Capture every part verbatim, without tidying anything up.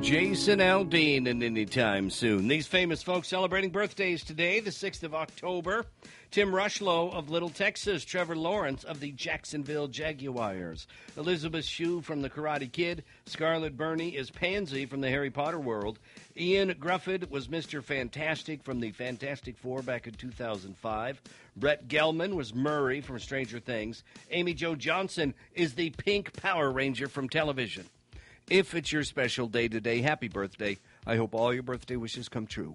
Jason Aldean and anytime soon. These famous folks celebrating birthdays today, the sixth of October. Tim Rushlow of Little Texas, Trevor Lawrence of the Jacksonville Jaguars, Elizabeth Shue from The Karate Kid, Scarlett Burney is Pansy from the Harry Potter world, Ian Grufford was Mister Fantastic from the Fantastic Four back in two thousand five, Brett Gelman was Murray from Stranger Things, Amy Jo Johnson is the Pink Power Ranger from television. If it's your special day today, happy birthday. I hope all your birthday wishes come true.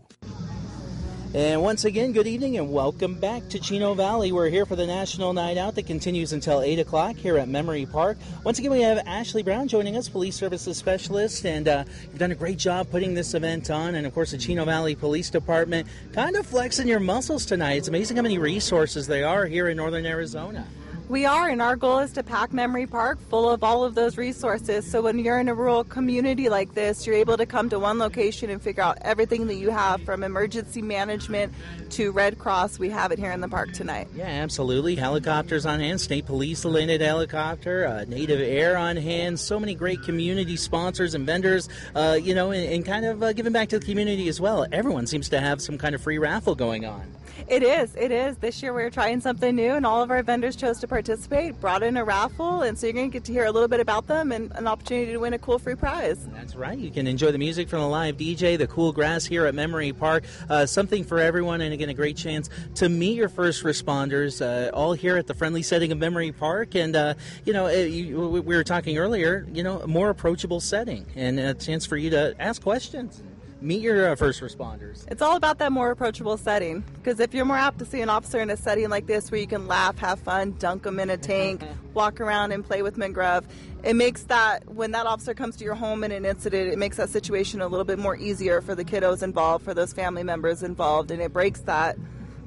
And once again, good evening and welcome back to Chino Valley. We're here for the National Night Out that continues until eight o'clock here at Memory Park. Once again, we have Ashley Brown joining us, Police Services Specialist, and uh, you've done a great job putting this event on. And, of course, the Chino Valley Police Department kind of flexing your muscles tonight. It's amazing how many resources there are here in northern Arizona. We are, and our goal is to pack Memory Park full of all of those resources. So when you're in a rural community like this, you're able to come to one location and figure out everything that you have, from emergency management to Red Cross. We have it here in the park tonight. Yeah, absolutely. Helicopters on hand, state police landed helicopter, uh, Native Air on hand, so many great community sponsors and vendors, uh, you know, and, and kind of uh, giving back to the community as well. Everyone seems to have some kind of free raffle going on. It is. It is. This year we're trying something new, and all of our vendors chose to participate, brought in a raffle, and so you're going to get to hear a little bit about them and an opportunity to win a cool free prize. That's right. You can enjoy the music from the live D J, the cool grass here at Memory Park, uh, something for everyone, and again, a great chance to meet your first responders, uh, all here at the friendly setting of Memory Park. And, uh, you know, it, you, we were talking earlier, you know, a more approachable setting and a chance for you to ask questions. Meet your uh, first responders. It's all about that more approachable setting, because if you're more apt to see an officer in a setting like this where you can laugh, have fun, dunk them in a tank, walk around and play with McGruv, it makes that, when that officer comes to your home in an incident, it makes that situation a little bit more easier for the kiddos involved, for those family members involved, and it breaks that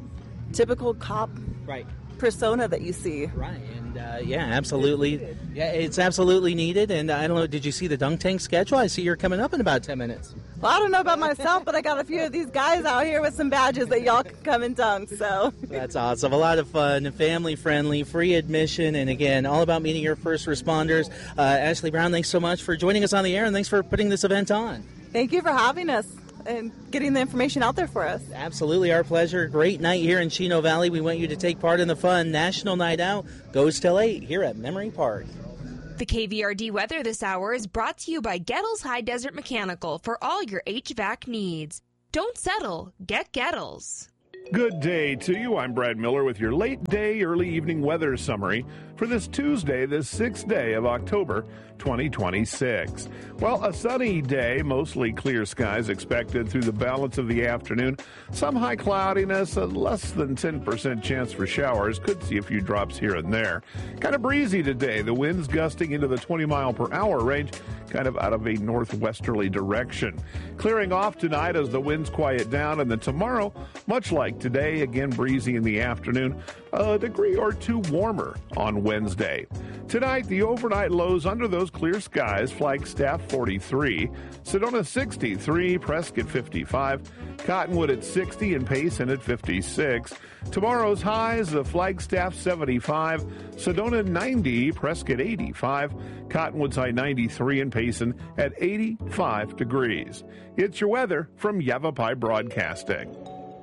typical cop right. persona that you see. Right. And uh, yeah, absolutely. Yeah, it's absolutely needed. And I don't know, did you see the dunk tank schedule? I see you're coming up in about ten minutes. Well, I don't know about myself, but I got a few of these guys out here with some badges that y'all can come and dunk, so. That's awesome. A lot of fun, family-friendly, free admission, and again, all about meeting your first responders. Uh, Ashley Brown, thanks so much for joining us on the air, and thanks for putting this event on. Thank you for having us and getting the information out there for us. Absolutely, our pleasure. Great night here in Chino Valley. We want you to take part in the fun. National Night Out goes till eight here at Memory Park. The K V R D weather this hour is brought to you by Gettles High Desert Mechanical for all your H V A C needs. Don't settle. Get Gettles. Good day to you. I'm Brad Miller with your late day, early evening weather summary for this Tuesday, the sixth day of October, twenty twenty-six. Well, a sunny day, mostly clear skies expected through the balance of the afternoon. Some high cloudiness, a less than ten percent chance for showers. Could see a few drops here and there. Kind of breezy today. The winds gusting into the twenty mile per hour range, kind of out of a northwesterly direction. Clearing off tonight as the winds quiet down, and then tomorrow, much like today, again breezy in the afternoon, a degree or two warmer on Wednesday. Tonight, the overnight lows under those clear skies: Flagstaff forty-three, Sedona sixty-three, Prescott fifty-five, Cottonwood at sixty, and Payson at fifty-six. Tomorrow's highs: the Flagstaff seventy-five, Sedona ninety, Prescott eighty-five, Cottonwood's high ninety-three, and Payson at eighty-five degrees. It's your weather from Yavapai Broadcasting.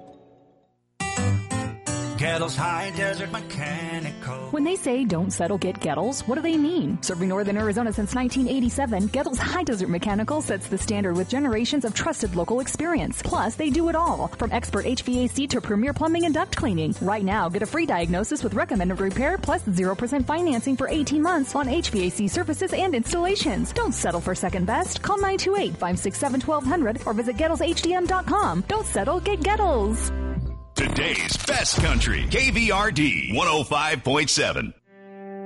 Gettles High Desert Mechanical. When they say don't settle, get Gettles, what do they mean? Serving northern Arizona since nineteen eighty-seven, Gettles High Desert Mechanical sets the standard with generations of trusted local experience. Plus, they do it all, from expert H V A C to premier plumbing and duct cleaning. Right now, get a free diagnosis with recommended repair plus zero percent financing for eighteen months on H V A C services and installations. Don't settle for second best. Call nine two eight, five six seven, one two zero zero or visit Gettles H D M dot com. Don't settle, get Gettles. Today's best country, K V R D one oh five point seven.